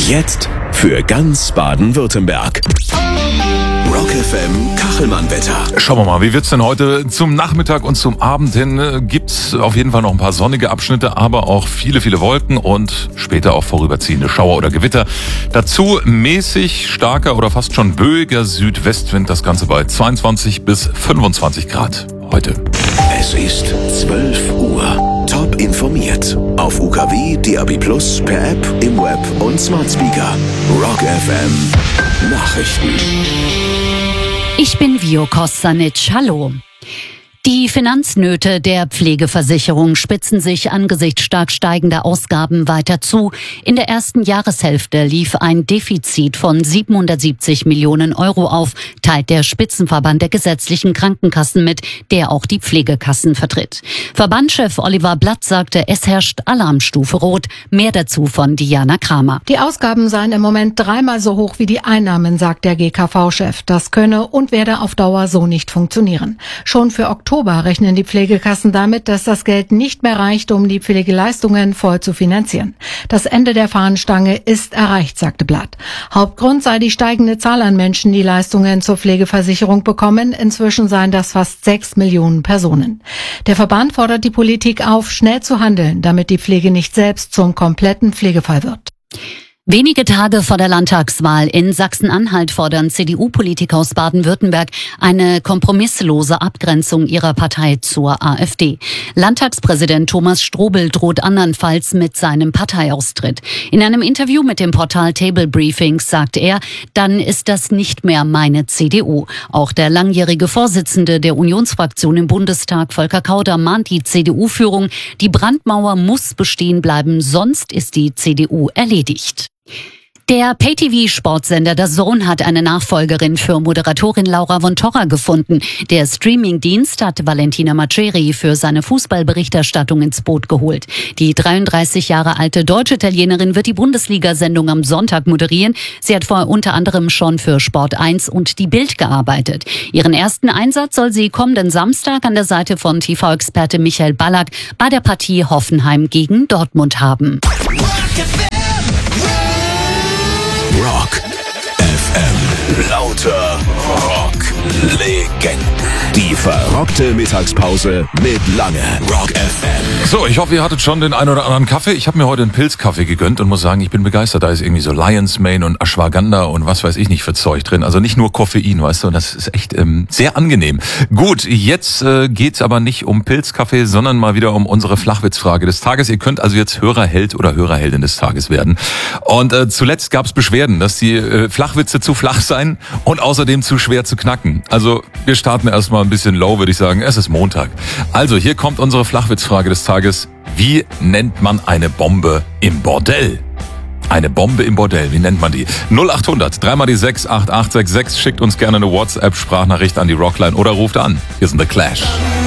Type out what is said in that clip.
Jetzt für ganz Baden-Württemberg. Rock FM Kachelmann-Wetter. Schauen wir mal, wie wird's denn heute zum Nachmittag und zum Abend hin? Gibt's auf jeden Fall noch ein paar sonnige Abschnitte, aber auch viele Wolken und später auch vorüberziehende Schauer oder Gewitter. Dazu mäßig starker oder fast schon böiger Südwestwind, das Ganze bei 22 bis 25 Grad heute. Es ist 12 Uhr. Top informiert. Auf UKW, DAB+, per App, im Web und Smart Speaker. Rock FM Nachrichten. Ich bin Vio Kostanic. Hallo. Die Finanznöte der Pflegeversicherung spitzen sich angesichts stark steigender Ausgaben weiter zu. In der ersten Jahreshälfte lief ein Defizit von 770 Millionen Euro auf, teilt der Spitzenverband der gesetzlichen Krankenkassen mit, der auch die Pflegekassen vertritt. Verbandschef Oliver Blatt sagte, es herrscht Alarmstufe Rot. Mehr dazu von Diana Kramer. Die Ausgaben seien im Moment 3-mal so hoch wie die Einnahmen, sagt der GKV-Chef. Das könne und werde auf Dauer so nicht funktionieren. Schon für Oktober rechnen die Pflegekassen damit, dass das Geld nicht mehr reicht, um die Pflegeleistungen voll zu finanzieren. Das Ende der Fahnenstange ist erreicht, sagte Blatt. Hauptgrund sei die steigende Zahl an Menschen, die Leistungen zur Pflegeversicherung bekommen. Inzwischen seien das fast 6 Millionen Personen. Der Verband fordert die Politik auf, schnell zu handeln, damit die Pflege nicht selbst zum kompletten Pflegefall wird. Wenige Tage vor der Landtagswahl in Sachsen-Anhalt fordern CDU-Politiker aus Baden-Württemberg eine kompromisslose Abgrenzung ihrer Partei zur AfD. Landtagspräsident Thomas Strobel droht andernfalls mit seinem Parteiaustritt. In einem Interview mit dem Portal Table Briefings sagt er, dann ist das nicht mehr meine CDU. Auch der langjährige Vorsitzende der Unionsfraktion im Bundestag, Volker Kauder, mahnt die CDU-Führung, die Brandmauer muss bestehen bleiben, sonst ist die CDU erledigt. Der Pay-TV-Sportsender DAZN hat eine Nachfolgerin für Moderatorin Laura von Torra gefunden. Der Streamingdienst hat Valentina Maceri für seine Fußballberichterstattung ins Boot geholt. Die 33 Jahre alte Deutsch-Italienerin wird die Bundesliga-Sendung am Sonntag moderieren. Sie hat vorher unter anderem schon für Sport 1 und die Bild gearbeitet. Ihren ersten Einsatz soll sie kommenden Samstag an der Seite von TV-Experte Michael Ballack bei der Partie Hoffenheim gegen Dortmund haben. Rock FM. Lauter Rock-Legenden. Die verrockte Mittagspause mit Lange. Rock FM. So, ich hoffe, ihr hattet schon den einen oder anderen Kaffee. Ich habe mir heute einen Pilzkaffee gegönnt und muss sagen, ich bin begeistert. Da ist irgendwie so Lion's Mane und Ashwagandha und was weiß ich nicht für Zeug drin. Also nicht nur Koffein, weißt du, und das ist echt sehr angenehm. Gut, jetzt geht's aber nicht um Pilzkaffee, sondern mal wieder um unsere Flachwitzfrage des Tages. Ihr könnt also jetzt Hörerheld oder Hörerheldin des Tages werden. Und zuletzt gab's Beschwerden, dass die Flachwitze zu flach seien und außerdem zu schwer zu knacken. Also wir starten erstmal ein bisschen low, würde ich sagen. Es ist Montag. Also hier kommt unsere Flachwitzfrage des Tages. Wie nennt man eine Bombe im Bordell? Eine Bombe im Bordell, wie nennt man die? 0800 3 die 6 8866. Schickt uns gerne eine WhatsApp-Sprachnachricht an die Rockline oder ruft an. Hier sind The Clash.